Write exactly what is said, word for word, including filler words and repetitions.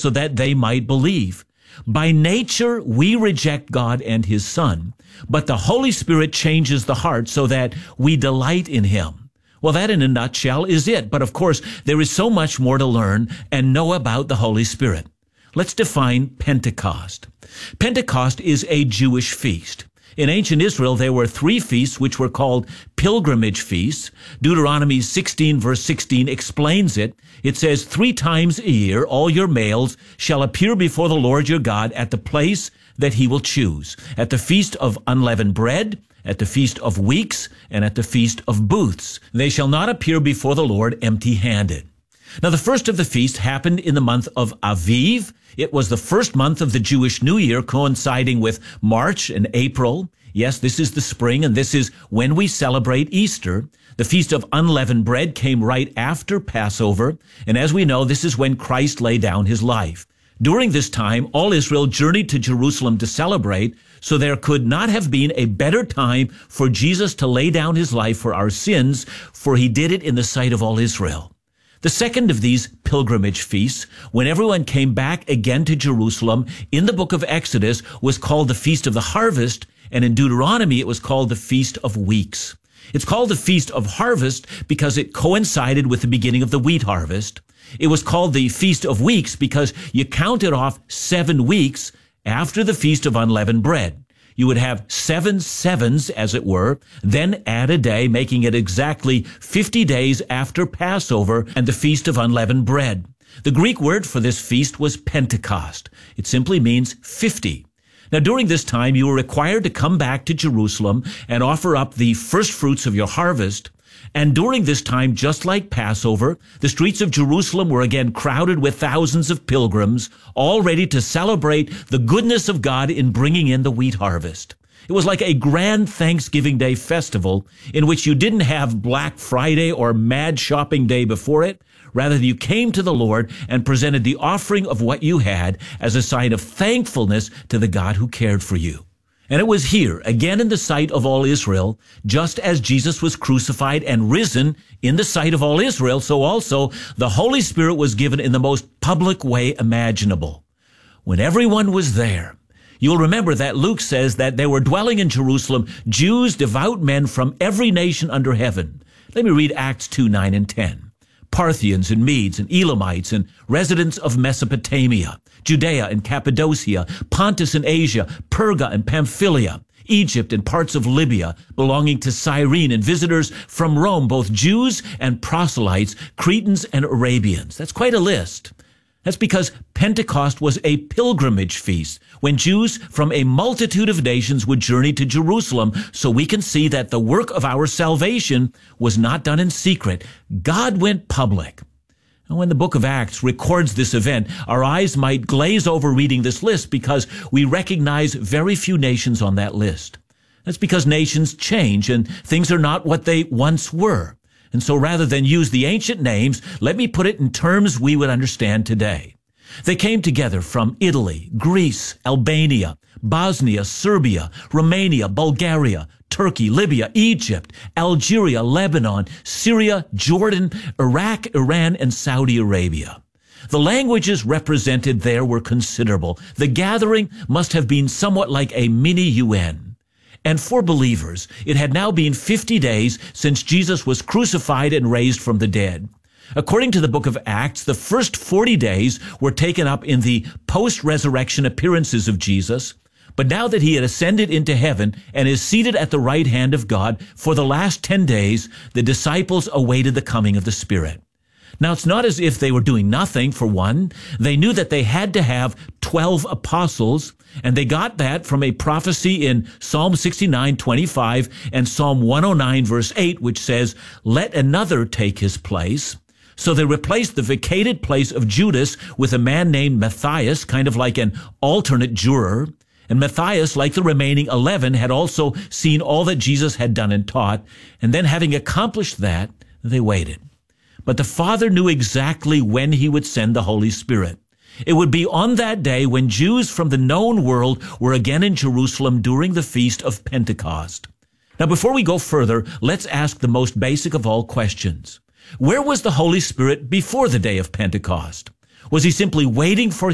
so that they might believe. By nature, we reject God and his Son, but the Holy Spirit changes the heart so that we delight in him. Well, that in a nutshell is it. But of course, there is so much more to learn and know about the Holy Spirit. Let's define Pentecost. Pentecost is a Jewish feast. In ancient Israel, there were three feasts which were called pilgrimage feasts. Deuteronomy sixteen verse sixteen explains it. It says, three times a year all your males shall appear before the Lord your God at the place that he will choose, at the feast of unleavened bread, at the feast of weeks, and at the feast of booths. They shall not appear before the Lord empty-handed. Now, the first of the feasts happened in the month of Aviv. It was the first month of the Jewish New Year, coinciding with March and April. Yes, this is the spring, and this is when we celebrate Easter. The Feast of Unleavened Bread came right after Passover, and as we know, this is when Christ laid down his life. During this time, all Israel journeyed to Jerusalem to celebrate, so there could not have been a better time for Jesus to lay down his life for our sins, for he did it in the sight of all Israel. The second of these pilgrimage feasts, when everyone came back again to Jerusalem, in the book of Exodus, was called the Feast of the Harvest, and in Deuteronomy it was called the Feast of Weeks. It's called the Feast of Harvest because it coincided with the beginning of the wheat harvest. It was called the Feast of Weeks because you counted off seven weeks after the Feast of Unleavened Bread. You would have seven sevens, as it were, then add a day, making it exactly fifty days after Passover and the Feast of Unleavened Bread. The Greek word for this feast was Pentecost. It simply means fifty. Now, during this time, you were required to come back to Jerusalem and offer up the first fruits of your harvest. And during this time, just like Passover, the streets of Jerusalem were again crowded with thousands of pilgrims, all ready to celebrate the goodness of God in bringing in the wheat harvest. It was like a grand Thanksgiving Day festival in which you didn't have Black Friday or Mad Shopping Day before it. Rather, you came to the Lord and presented the offering of what you had as a sign of thankfulness to the God who cared for you. And it was here, again in the sight of all Israel, just as Jesus was crucified and risen in the sight of all Israel, so also the Holy Spirit was given in the most public way imaginable. When everyone was there, you'll remember that Luke says that there were dwelling in Jerusalem Jews, devout men from every nation under heaven. Let me read Acts two, nine and ten. Parthians and Medes and Elamites and residents of Mesopotamia, Judea and Cappadocia, Pontus and Asia, Perga and Pamphylia, Egypt and parts of Libya belonging to Cyrene, and visitors from Rome, both Jews and proselytes, Cretans and Arabians. That's quite a list. That's because Pentecost was a pilgrimage feast when Jews from a multitude of nations would journey to Jerusalem, so we can see that the work of our salvation was not done in secret. God went public. And when the book of Acts records this event, our eyes might glaze over reading this list because we recognize very few nations on that list. That's because nations change and things are not what they once were. And so rather than use the ancient names, let me put it in terms we would understand today. They came together from Italy, Greece, Albania, Bosnia, Serbia, Romania, Bulgaria, Turkey, Libya, Egypt, Algeria, Lebanon, Syria, Jordan, Iraq, Iran, and Saudi Arabia. The languages represented there were considerable. The gathering must have been somewhat like a mini U N. And for believers, it had now been fifty days since Jesus was crucified and raised from the dead. According to the book of Acts, the first forty days were taken up in the post-resurrection appearances of Jesus. But now that he had ascended into heaven and is seated at the right hand of God, for the last ten days, the disciples awaited the coming of the Spirit. Now, it's not as if they were doing nothing, for one. They knew that they had to have twelve apostles, and they got that from a prophecy in Psalm sixty-nine, twenty-five and Psalm one oh nine, verse eight, which says, "Let another take his place." So they replaced the vacated place of Judas with a man named Matthias, kind of like an alternate juror. And Matthias, like the remaining eleven, had also seen all that Jesus had done and taught. And then having accomplished that, they waited. But the Father knew exactly when he would send the Holy Spirit. It would be on that day when Jews from the known world were again in Jerusalem during the Feast of Pentecost. Now, before we go further, let's ask the most basic of all questions. Where was the Holy Spirit before the day of Pentecost? Was he simply waiting for